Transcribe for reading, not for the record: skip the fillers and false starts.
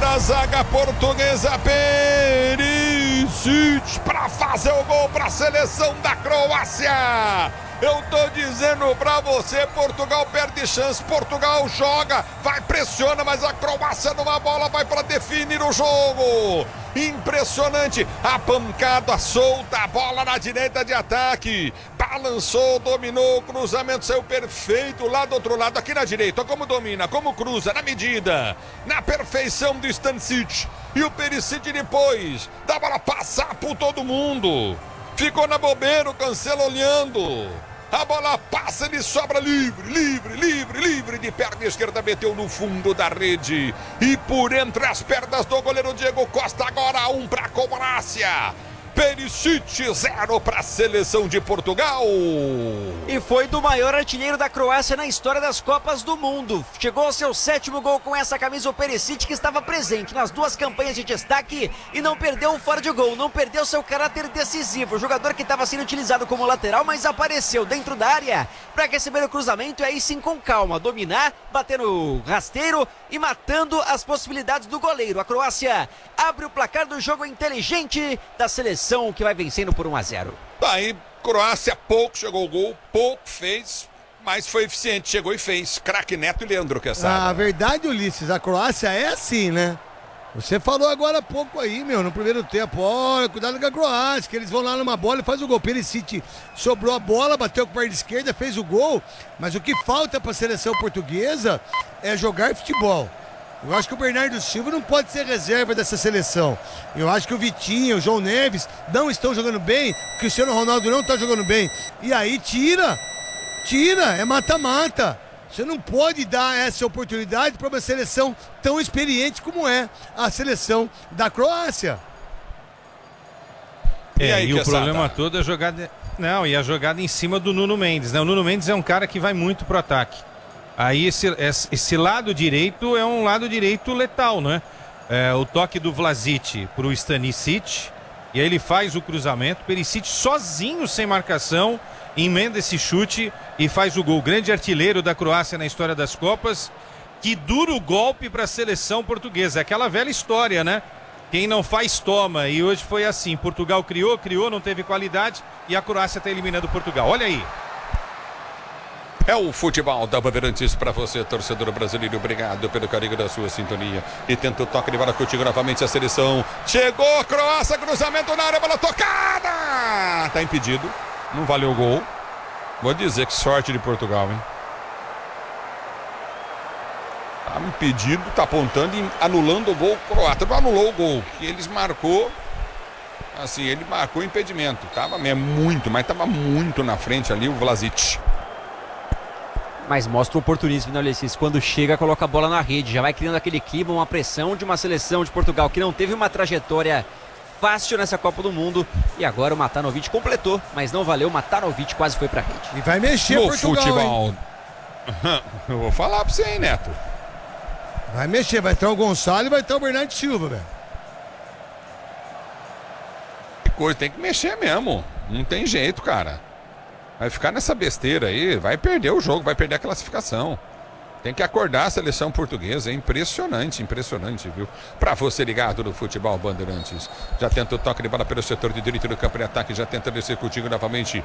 a zaga portuguesa, Perisic para fazer o gol para a seleção da Croácia. Eu tô dizendo pra você, Portugal perde chance, Portugal joga, vai, pressiona, mas a Croácia numa bola vai pra definir o jogo. Impressionante, a pancada solta, a bola na direita de ataque, balançou, dominou, o cruzamento saiu perfeito lá do outro lado, aqui na direita, como domina, como cruza, na medida, na perfeição do Stanisic. E o Perisic depois, da bola passar por todo mundo, ficou na bobeira, o Cancelo olhando. A bola passa, ele sobra livre de perna esquerda, meteu no fundo da rede. E por entre as pernas do goleiro Diego Costa, agora 1 para a Croácia. Perisic 0 para a seleção de Portugal. E foi do maior artilheiro da Croácia na história das Copas do Mundo. Chegou ao seu 7º gol com essa camisa, o Perisic, que estava presente nas 2 campanhas de destaque e não perdeu o fora de gol, não perdeu seu caráter decisivo. O jogador que estava sendo utilizado como lateral, mas apareceu dentro da área para receber o cruzamento e aí sim com calma, dominar, bater no rasteiro e matando as possibilidades do goleiro. A Croácia abre o placar do jogo inteligente da seleção, que vai vencendo por 1-0. Aí, Croácia pouco chegou o gol, pouco fez, mas foi eficiente, chegou e fez. Craque Neto e Leandro Quesada. A verdade, Ulisses, a Croácia é assim, né? Você falou agora há pouco aí, no primeiro tempo, cuidado com a Croácia, que eles vão lá numa bola e faz o gol. Perisic sobrou a bola, bateu com a perna esquerda, fez o gol, mas o que falta para a seleção portuguesa é jogar futebol. Eu acho que o Bernardo Silva não pode ser reserva dessa seleção. Eu acho que o Vitinho, o João Neves não estão jogando bem, o Cristiano Ronaldo não está jogando bem. E aí tira, é mata-mata. Você não pode dar essa oportunidade para uma seleção tão experiente como é a seleção da Croácia. E o problema todo é a jogada. Não, e a jogada em cima do Nuno Mendes, né? O Nuno Mendes é um cara que vai muito pro ataque. Aí esse lado direito é um lado direito letal, né? O toque do Vlasic pro Stanisic, e aí ele faz o cruzamento, Perisic sozinho, sem marcação, emenda esse chute e faz o gol. Grande artilheiro da Croácia na história das Copas, que dura o golpe para a seleção portuguesa. Aquela velha história, né? Quem não faz, toma. E hoje foi assim, Portugal criou, não teve qualidade, e a Croácia está eliminando Portugal. Olha aí. É o futebol da Bandeirantes para você, torcedor brasileiro. Obrigado pelo carinho da sua sintonia. E tenta o toque de bola contigo novamente a seleção. Chegou a Croácia, cruzamento na área, bola tocada. Tá impedido, não valeu o gol. Vou dizer que sorte de Portugal, hein? Tá impedido, tá apontando e anulando o gol croata. Não anulou o gol, que eles marcou. Assim, ele marcou impedimento. Tava muito, mas tava muito na frente ali o Vlasic. Mas mostra o oportunismo, né, Ulisses? Quando chega, coloca a bola na rede, já vai criando aquele clima, uma pressão de uma seleção de Portugal que não teve uma trajetória fácil nessa Copa do Mundo. E agora o Matanovic completou, mas não valeu, o Matanovic quase foi pra rede. E vai mexer no Portugal, futebol. Eu vou falar pra você, hein, Neto. Vai mexer, vai entrar o Gonçalo e vai entrar o Bernardo Silva, velho. Que coisa, tem que mexer mesmo. Não tem jeito, cara. Vai ficar nessa besteira aí, vai perder o jogo, vai perder a classificação. Tem que acordar a seleção portuguesa, é impressionante, viu? Pra você ligado no futebol Bandeirantes. Já tenta o toque de bola pelo setor de direito do campo de ataque, já tenta descer contigo novamente.